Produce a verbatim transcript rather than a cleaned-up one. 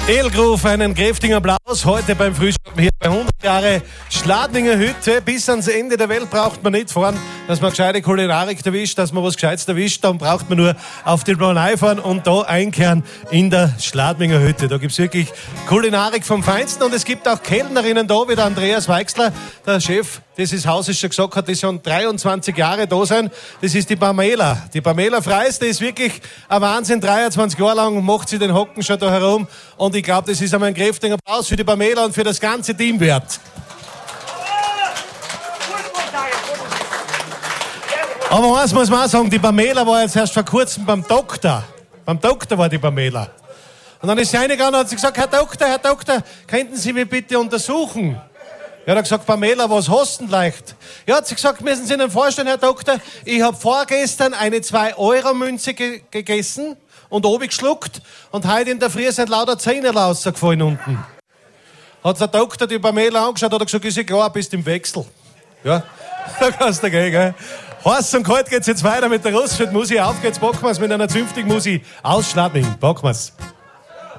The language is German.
Edelgruf, einen kräftigen Applaus heute beim Frühstück hier bei hundert Jahre Schladminger Hütte. Bis ans Ende der Welt braucht man nicht fahren, dass man gescheite Kulinarik erwischt, dass man was Gescheites erwischt. Dann braucht man nur auf den Planei fahren und da einkehren in der Schladminger Hütte. Da gibt es wirklich Kulinarik vom Feinsten und es gibt auch Kellnerinnen da, wie der Andreas Weixler, der Chef dieses Hauses, schon gesagt hat, die schon dreiundzwanzig Jahre da sein. Das ist die Pamela. Die Pamela Freis, die ist wirklich ein Wahnsinn. dreiundzwanzig Jahre lang macht sie den Hocken schon da herum. Und ich glaube, das ist einmal ein kräftiger Applaus für die Pamela und für das ganze Team wert. Aber eins muss man auch sagen, die Pamela war jetzt erst vor kurzem beim Doktor. Beim Doktor war die Pamela. Und dann ist sie reingegangen und hat sie gesagt, Herr Doktor, Herr Doktor, könnten Sie mich bitte untersuchen? Ja, er hat gesagt, Pamela, was hast du denn leicht? Ja, hat sie gesagt, müssen Sie Ihnen vorstellen, Herr Doktor, ich habe vorgestern eine zwei Euro Münze ge gegessen und oben geschluckt und heute in der Früh sind lauter Zähne rausgefallen unten. Hat der Doktor die Pamela angeschaut und hat gesagt, ist ja klar, bist im Wechsel. Ja, da kannst du gehen, gell? Heiß und kalt geht's jetzt weiter mit der Russfeld Musik. Auf geht's, packen wir's mit einer zünftigen Musik aus Schladming. Packen wir's.